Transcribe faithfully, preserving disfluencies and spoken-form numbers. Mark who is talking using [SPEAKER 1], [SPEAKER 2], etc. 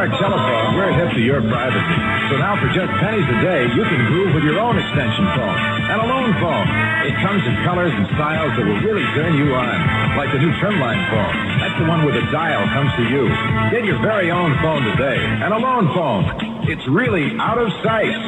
[SPEAKER 1] Park Telephone, we're hip to your privacy. So now for just pennies a day, you can groove with your own extension phone. And a loan phone. It comes in colors and styles that will really turn you on. Like the new Trimline phone. That's the one where the dial comes to you. Get your very own phone today. And a loan phone. It's really out of sight.